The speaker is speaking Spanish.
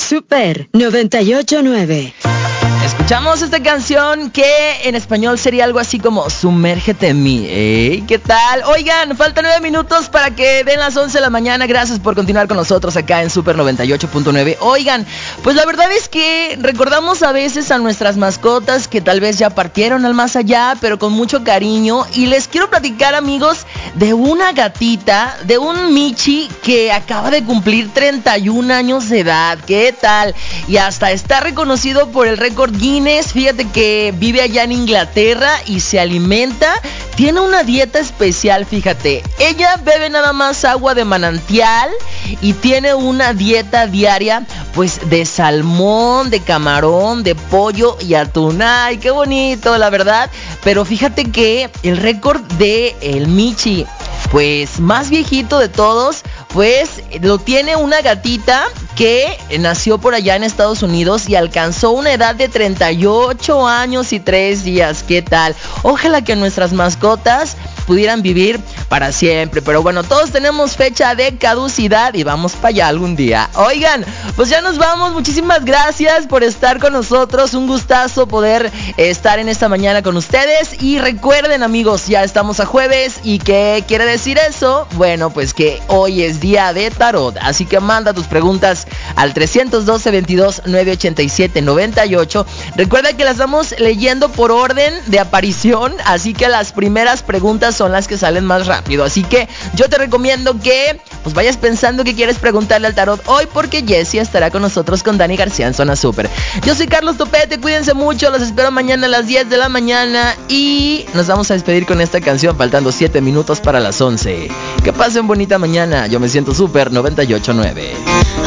Super 98.9. Escuchamos esta canción que en español sería algo así como Sumérgete en mí. ¿Qué tal? Oigan, faltan 9 minutos para que den las 11 de la mañana. Gracias por continuar con nosotros acá en Super 98.9. Oigan, pues la verdad es que recordamos a veces a nuestras mascotas que tal vez ya partieron al más allá, pero con mucho cariño. Y les quiero platicar, amigos, de una gatita, de un Michi que acaba de cumplir 31 años de edad. ¿Qué tal? Y hasta está reconocido por el récord Guinness. Fíjate que vive allá en Inglaterra y se alimenta. Tiene una dieta especial, fíjate. Ella bebe nada más agua de manantial y tiene una dieta diaria pues de salmón, de camarón, de pollo y atún. Ay, qué bonito, la verdad. Pero fíjate que el récord de el Michi, pues más viejito de todos, pues lo tiene una gatita que nació por allá en Estados Unidos y alcanzó una edad de 38 años y 3 días. ¿Qué tal? Ojalá que nuestras mascotas pudieran vivir para siempre. Pero bueno, todos tenemos fecha de caducidad y vamos para allá algún día. Oigan, pues ya nos vamos. Muchísimas gracias por estar con nosotros. Un gustazo poder estar en esta mañana con ustedes. Y recuerden, amigos, ya estamos a jueves. ¿Y qué quiere decir eso? Bueno, pues que hoy es día de tarot. Así que manda tus preguntas al 312-22-987-98. Recuerda que las vamos leyendo por orden de aparición. Así que las primeras preguntas son las que salen más rápido. Así que yo te recomiendo que pues vayas pensando que quieres preguntarle al tarot hoy, porque Jessie estará con nosotros con Dani García en Zona Super. Yo soy Carlos Topete, cuídense mucho, los espero mañana a las 10 de la mañana y nos vamos a despedir con esta canción faltando 7 minutos para las 11. Que pasen bonita mañana, yo me siento Super 98.9.